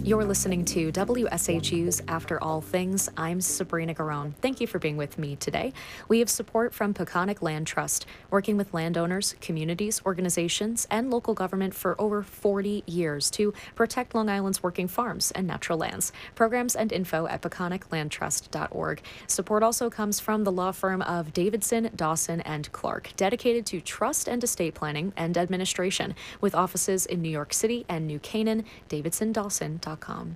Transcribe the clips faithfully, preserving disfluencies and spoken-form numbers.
You're listening to W S H U's After All Things. I'm Sabrina Garone. Thank you for being with me today. We have support from Peconic Land Trust, working with landowners, communities, organizations, and local government for over forty years to protect Long Island's working farms and natural lands. Programs and info at peconic land trust dot org. Support also comes from the law firm of Davidson, Dawson, and Clark, dedicated to trust and estate planning and administration, with offices in New York City and New Canaan. davidson dawson dot com.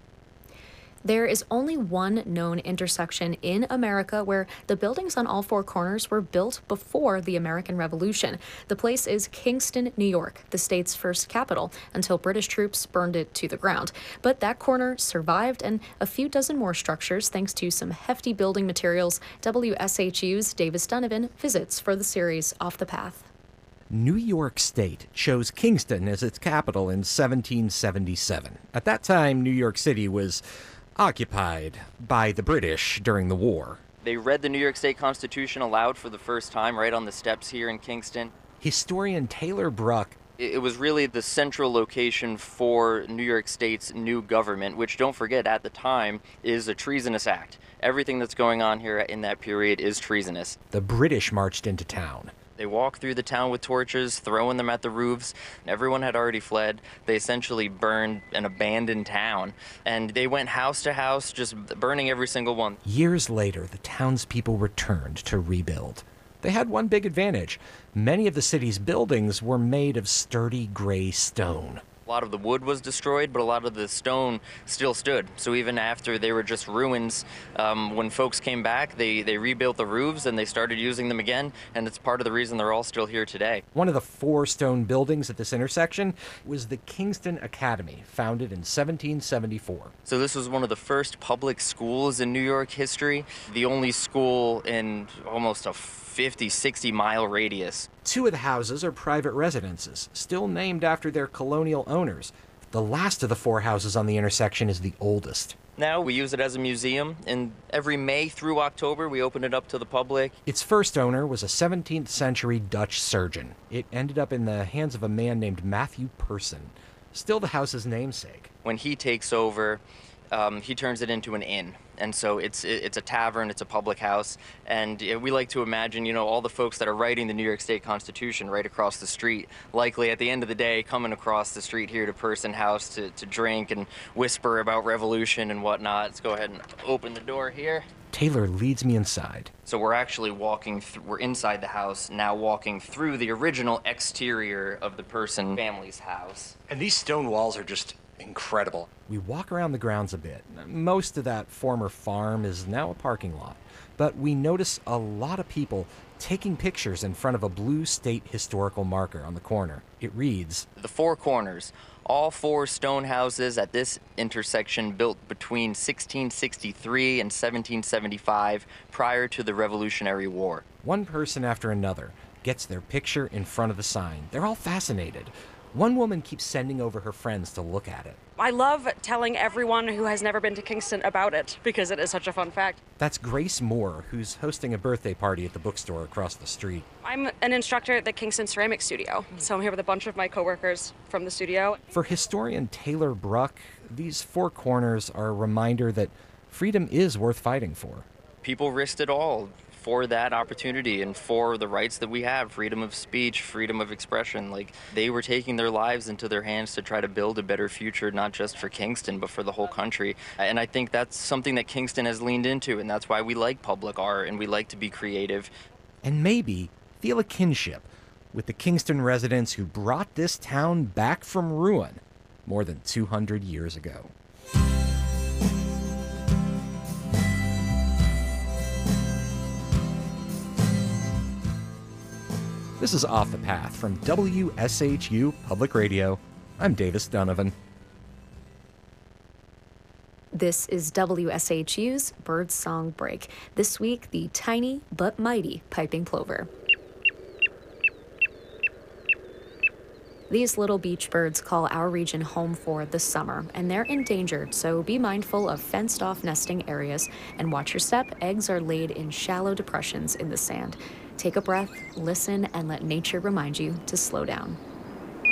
There is only one known intersection in America where the buildings on all four corners were built before the American Revolution. The place is Kingston, New York, the state's first capital, until British troops burned it to the ground. But that corner survived, and a few dozen more structures thanks to some hefty building materials. W S H U's Davis Donovan visits for the series Off the Path. New York State chose Kingston as its capital in seventeen seventy-seven. At that time, New York City was occupied by the British during the war. They read the New York State Constitution aloud for the first time right on the steps here in Kingston. Historian Taylor Bruck. It was really the central location for New York State's new government, which, don't forget, at the time is a treasonous act. Everything that's going on here in that period is treasonous. The British marched into town. They walked through the town with torches, throwing them at the roofs. Everyone had already fled. They essentially burned an abandoned town, and they went house to house, just burning every single one. Years later, the townspeople returned to rebuild. They had one big advantage. Many of the city's buildings were made of sturdy gray stone. A lot of the wood was destroyed, but a lot of the stone still stood. So even after they were just ruins, um, when folks came back, they, they rebuilt the roofs and they started using them again, and it's part of the reason they're all still here today. One of the four stone buildings at this intersection was the Kingston Academy, founded in seventeen seventy-four. So this was one of the first public schools in New York history, the only school in almost a fifty, sixty mile radius. Two of the houses are private residences, still named after their colonial owners. The last of the four houses on the intersection is the oldest. Now we use it as a museum, and every May through October we open it up to the public. Its first owner was a seventeenth century Dutch surgeon. It ended up in the hands of a man named Matthew Person, still the house's namesake. When he takes over, um, he turns it into an inn. And so it's it's a tavern, it's a public house, and we like to imagine, you know, all the folks that are writing the New York State Constitution right across the street, likely at the end of the day coming across the street here to Person House to, to drink and whisper about revolution and whatnot. Let's go ahead and open the door here. Taylor leads me inside. So we're actually walking, th- we're inside the house, now walking through the original exterior of the Person family's house. And these stone walls are just incredible. We walk around the grounds a bit. Most of that former farm is now a parking lot, but we notice a lot of people taking pictures in front of a blue state historical marker on the corner. It reads, "The Four Corners. All four stone houses at this intersection built between sixteen sixty-three and seventeen seventy-five, prior to the Revolutionary War." One person after another gets their picture in front of the sign. They're all fascinated. One woman keeps sending over her friends to look at it. I love telling everyone who has never been to Kingston about it because it is such a fun fact. That's Grace Moore, who's hosting a birthday party at the bookstore across the street. I'm an instructor at the Kingston Ceramic Studio, so I'm here with a bunch of my coworkers from the studio. For historian Taylor Bruck, these four corners are a reminder that freedom is worth fighting for. People risked it all for that opportunity and for the rights that we have, freedom of speech, freedom of expression. Like, they were taking their lives into their hands to try to build a better future, not just for Kingston, but for the whole country. And I think that's something that Kingston has leaned into, and that's why we like public art and we like to be creative. And maybe feel a kinship with the Kingston residents who brought this town back from ruin more than two hundred years ago. This is Off the Path from W S H U Public Radio. I'm Davis Donovan. This is W S H U's Birdsong Break. This week, the tiny but mighty piping plover. These little beach birds call our region home for the summer, and they're endangered, so be mindful of fenced-off nesting areas and watch your step. Eggs are laid in shallow depressions in the sand. Take a breath, listen, and let nature remind you to slow down.